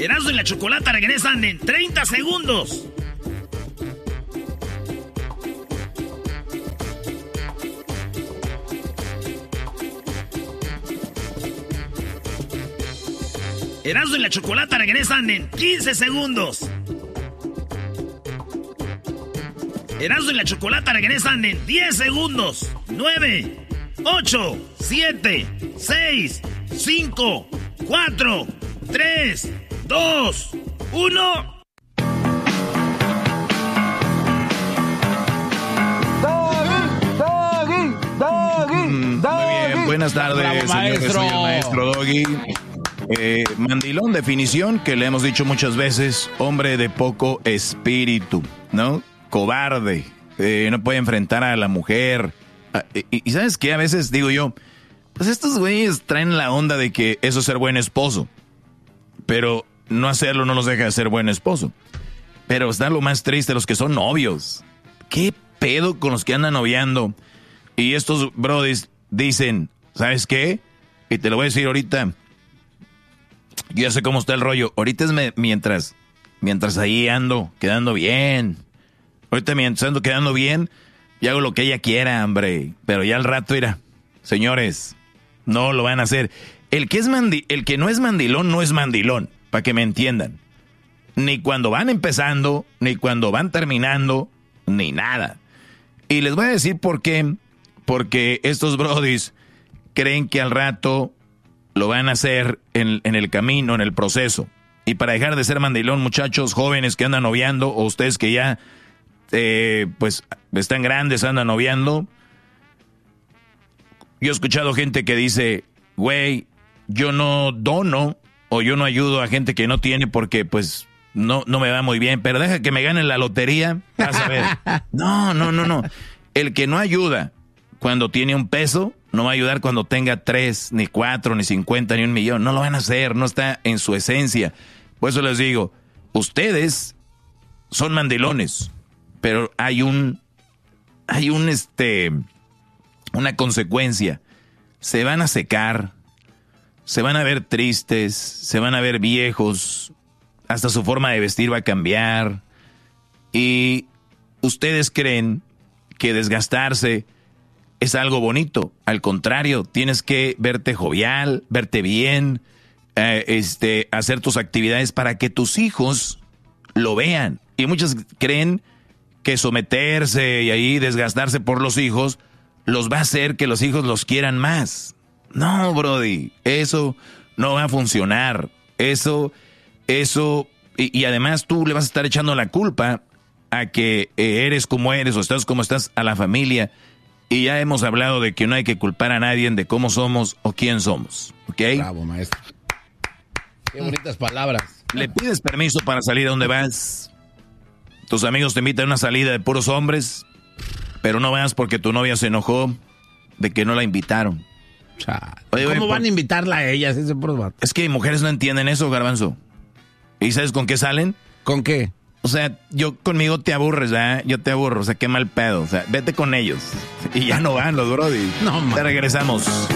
Erasmo y la Chocolata regresan en 30 segundos. Erasmo y la Chocolata regresan en 15 segundos. Erasmo y la Chocolata regresan en 10 segundos. 9, 8, 7, 6, 5, 4, 3, 2, 1. Muy bien, buenas tardes, señores. Soy el maestro Doggy. Mandilón, definición que le hemos dicho muchas veces: hombre de poco espíritu, ¿no? Cobarde, no puede enfrentar a la mujer. Y ¿sabes qué? A veces digo yo, pues estos güeyes traen la onda de que eso es ser buen esposo, pero no hacerlo no los deja de ser buen esposo. Pero está lo más triste, los que son novios. ¿Qué pedo con los que andan noviando? Y estos brodis dicen, ¿sabes qué? Y te lo voy a decir ahorita. Yo ya sé cómo está el rollo. Ahorita es mientras ahí ando quedando bien. Ahorita mientras ando quedando bien, y hago lo que ella quiera, hombre. Pero ya al rato, mira, señores, no lo van a hacer. El que no es mandilón, no es mandilón, para que me entiendan. Ni cuando van empezando, ni cuando van terminando, ni nada. Y les voy a decir por qué. Porque estos brodis creen que al rato lo van a hacer en el camino, en el proceso. Y para dejar de ser mandilón, muchachos jóvenes que andan noviando, o ustedes que ya pues están grandes, andan noviando. Yo he escuchado gente que dice, güey, yo no dono o yo no ayudo a gente que no tiene porque pues no me va muy bien, pero deja que me gane la lotería, vas a ver. No. El que no ayuda cuando tiene un peso, no va a ayudar cuando tenga 3, ni 4, ni 50, ni 1 millón. No lo van a hacer, no está en su esencia. Por eso les digo, ustedes son mandilones, pero hay una consecuencia. Se van a secar, se van a ver tristes, se van a ver viejos, hasta su forma de vestir va a cambiar. Y ustedes creen que desgastarse es algo bonito. Al contrario, tienes que verte jovial, verte bien, hacer tus actividades para que tus hijos lo vean. Y muchos creen que someterse y ahí desgastarse por los hijos los va a hacer que los hijos los quieran más. No, brody, eso no va a funcionar. Eso, y además tú le vas a estar echando la culpa a que eres como eres o estás como estás a la familia. Y ya hemos hablado de que no hay que culpar a nadie de cómo somos o quién somos, ¿ok? Bravo, maestro. Qué bonitas palabras. Le pides permiso para salir a donde vas. Tus amigos te invitan a una salida de puros hombres, pero no vas porque tu novia se enojó de que no la invitaron. Oye, ¿cómo van a invitarla a ellas? Es que mujeres no entienden eso, Garbanzo. ¿Y sabes con qué salen? ¿Con qué? O sea, conmigo te aburres, ¿eh? Yo te aburro, o sea, qué mal pedo. O sea, vete con ellos. Y ya no van los brody. No, man. Te regresamos.